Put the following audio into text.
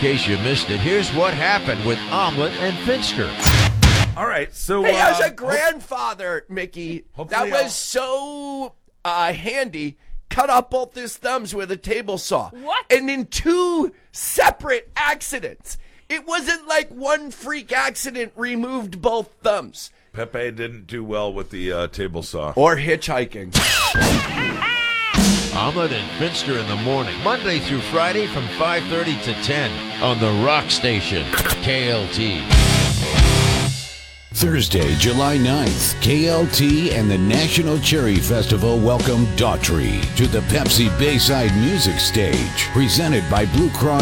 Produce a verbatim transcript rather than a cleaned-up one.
case you missed it, here's what happened with Omelet and Finster. All right, so Hey, uh, as a grandfather, Mickey, Hopefully that I'll- was so uh, handy. Cut off both his thumbs with a table saw. What? And in two separate accidents. It wasn't like one freak accident removed both thumbs. Pepe didn't do well with the uh, table saw. Or hitchhiking. Omelet and Finster in the morning, Monday through Friday from five thirty to ten on the Rock Station, K L T. Thursday, July ninth, K L T and the National Cherry Festival welcome Daughtry to the Pepsi Bayside Music Stage, presented by Blue Cross